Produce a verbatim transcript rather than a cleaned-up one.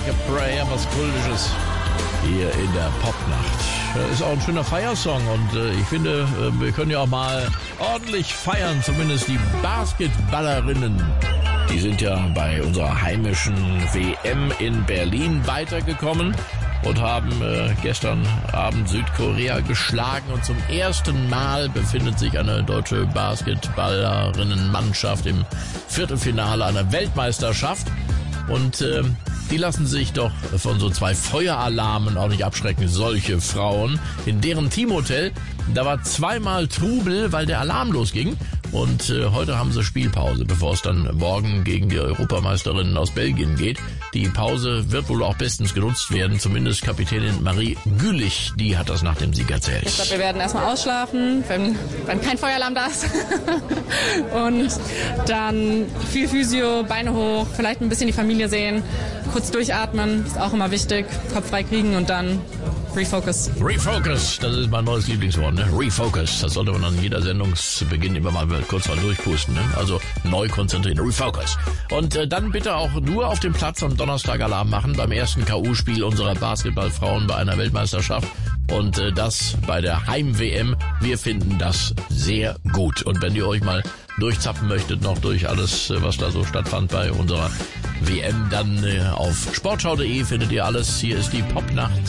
Like a Prayer, was Kultisches hier in der Popnacht. Ist auch ein schöner Feiersong und äh, ich finde, äh, wir können ja auch mal ordentlich feiern, zumindest die Basketballerinnen. Die sind ja bei unserer heimischen W M in Berlin weitergekommen und haben äh, gestern Abend Südkorea geschlagen. Und zum ersten Mal befindet sich eine deutsche Basketballerinnenmannschaft im Viertelfinale einer Weltmeisterschaft. Und äh, die lassen sich doch von so zwei Feueralarmen auch nicht abschrecken, solche Frauen. In deren Teamhotel, da war zweimal Trubel, weil der Alarm losging. Und äh, heute haben sie Spielpause, bevor es dann morgen gegen die Europameisterinnen aus Belgien geht. Die Pause wird wohl auch bestens genutzt werden, zumindest Kapitänin Marie Gülich, die hat das nach dem Sieg erzählt. Ich glaube, wir werden erstmal ausschlafen, wenn, wenn kein Feueralarm da ist. Und dann viel Physio, Beine hoch, vielleicht ein bisschen die Familie sehen, kurz durchatmen, ist auch immer wichtig, Kopf frei kriegen und dann Refocus. Refocus, das ist mein neues Lieblingswort, ne? Refocus, das sollte man an jeder Sendungsbeginn immer mal kurz mal durchpusten, ne? Also neu konzentrieren, Refocus. Und äh, dann bitte auch nur auf dem Platz am Donnerstag Alarm machen beim ersten K O-Spiel unserer Basketballfrauen bei einer Weltmeisterschaft. Und äh, das bei der Heim-W M. Wir finden das sehr gut. Und wenn ihr euch mal durchzappen möchtet, noch durch alles, was da so stattfand bei unserer W M, dann äh, auf sportschau punkt de findet ihr alles. Hier ist die Popnacht